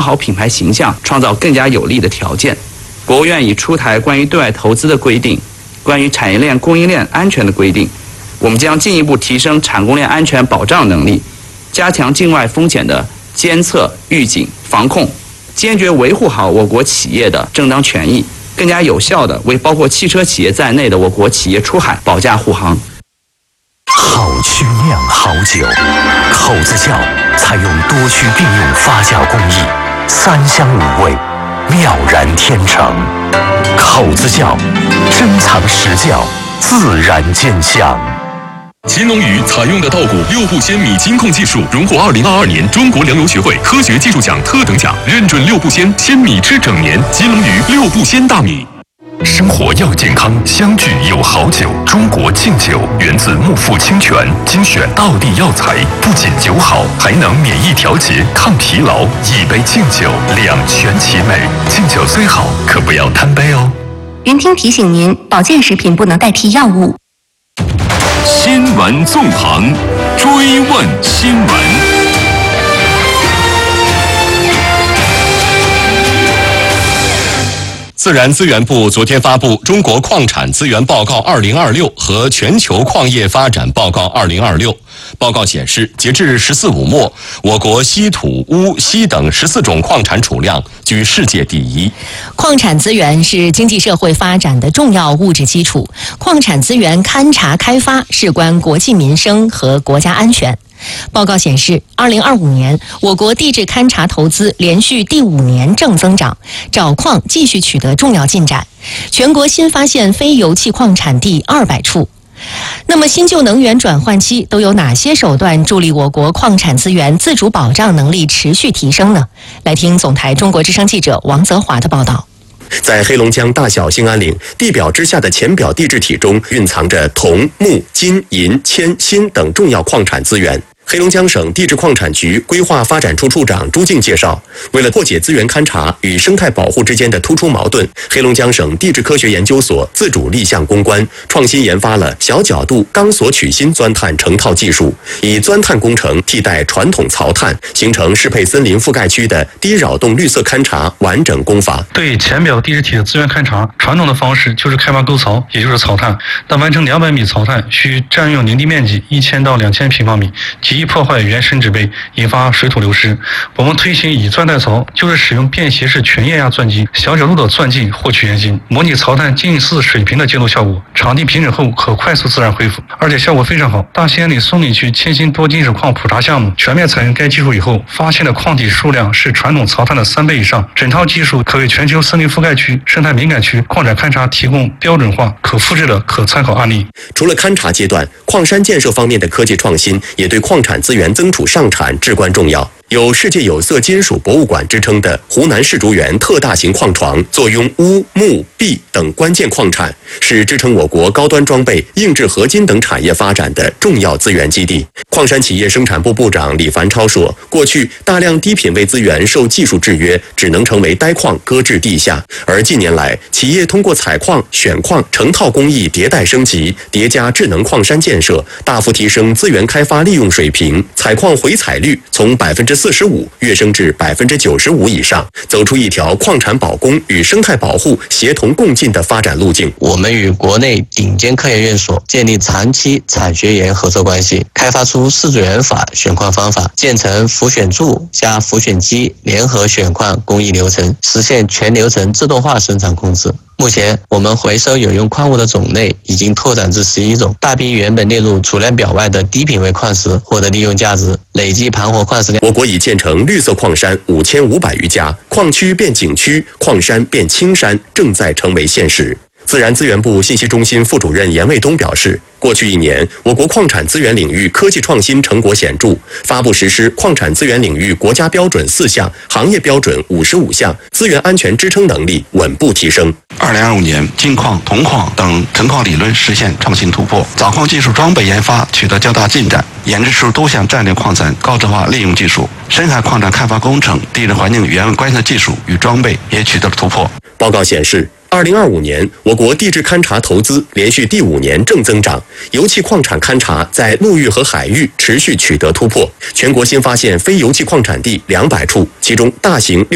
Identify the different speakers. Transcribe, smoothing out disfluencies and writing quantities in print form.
Speaker 1: 好品牌形象，创造更加有利的条件。国务院已出台关于对外投资的规定，关于产业链供应链安全的规定。我们将进一步提升产供链安全保障能力，加强境外风险的监测、预警、防控，坚决维护好我国企业的正当权益，更加有效地为包括汽车企业在内的我国企业出海保驾护航。
Speaker 2: 好曲酿好酒，口子窖采用多区并用发酵工艺，3香5味，妙然天成。口子窖珍藏实窖，自然见香。
Speaker 3: 金龙鱼采用的稻谷6步鲜米金控技术，荣获2022年中国粮油学会科学技术奖特等奖，认准6步鲜米吃整年。金龙鱼6步鲜大米。
Speaker 2: 生活要健康，相聚有好酒。中国劲酒源自木富清泉，精选道地药材，不仅酒好，还能免疫调节、抗疲劳。一杯劲酒，两全其美。劲酒虽好，可不要贪杯哦。
Speaker 4: 云听提醒您，保健食品不能代替药物。
Speaker 3: 新闻纵横，追问新闻。自然资源部昨天发布《中国矿产资源报告2026》和《全球矿业发展报告2026》。报告显示，截至14/5末，我国稀土、钨、锡等14种矿产储量居世界第一。
Speaker 5: 矿产资源是经济社会发展的重要物质基础，矿产资源勘察开发事关国计民生和国家安全。报告显示，2025年我国地质勘察投资连续第5年正增长，找矿继续取得重要进展，全国新发现非油气矿产地200处。那么新旧能源转换期都有哪些手段助力我国矿产资源自主保障能力持续提升呢？来听总台中国之声记者王泽华的报道。
Speaker 6: 在黑龙江大小兴安岭地表之下的浅表地质体中，蕴藏着铜、钼、金、银、铅、锌等重要矿产资源。黑龙江省地质矿产局规划发展处处长朱静介绍，为了破解资源勘察与生态保护之间的突出矛盾，黑龙江省地质科学研究所自主立项攻关，创新研发了小角度钢索取芯钻探成套技术，以钻探工程替代传统槽探，形成适配森林覆盖区的低扰动绿色勘察完整工法。
Speaker 7: 对浅表地质体的资源勘察，传统的方式就是开挖沟槽，也就是槽探。但完成200米槽探需占用林地面积1000到2000平方米，极易破坏原生植被，引发水土流失。我们推行以钻代槽，就是使用便携式全液压钻机，小角度的钻进获取原晶，模拟槽探近似水平的接路效果。场地平整后可快速自然恢复，而且效果非常好。大兴安岭松岭区铅锌多金属矿普查项目全面采用该技术以后，发现的矿体数量是传统槽探的3倍以上。整套技术可为全球森林覆盖区、生态敏感区矿产勘察提供标准化、可复制的可参考案例。
Speaker 6: 除了勘察阶段，矿山建设方面的科技创新也对矿产资源增储上产至关重要。有世界有色金属博物馆之称的湖南世竹园特大型矿床，坐拥钨、钼、铋等关键矿产，是支撑我国高端装备、硬质合金等产业发展的重要资源基地。矿山企业生产部部长李凡超说，过去大量低品位资源受技术制约，只能成为呆矿搁置地下，而近年来，企业通过采矿、选矿、成套工艺迭代升级，叠加智能矿山建设，大幅提升资源开发利用水平，采矿回采率从45%跃升至95%以上，走出一条矿产保供与生态保护协同共进的发展路径。
Speaker 8: 我们与国内顶尖科研院所建立长期产学研合作关系，开发出四组元法选矿方法，建成浮选柱加浮选机联合选矿工艺流程，实现全流程自动化生产控制。目前，我们回收有用矿物的种类已经拓展至11种，大批原本列入储量表外的低品位矿石获得利用价值，累计盘活矿石量。
Speaker 6: 我国已建成绿色矿山5500余家，矿区变景区，矿山变青山，正在成为现实。自然资源部信息中心副主任严卫东表示，过去1年，我国矿产资源领域科技创新成果显著，发布实施矿产资源领域国家标准4项，行业标准55项，资源安全支撑能力稳步提升。
Speaker 9: 2025年，金矿、铜矿等成矿理论实现创新突破，早矿技术装备研发取得较大进展，研制出多项战略矿产高质化利用技术，深海矿产开发工程、地质环境原位观测技术与装备也取得了突破。
Speaker 6: 报告显示，2025年，我国地质勘察投资连续第5年正增长，油气矿产勘察在陆域和海域持续取得突破，全国新发现非油气矿产地200处，其中大型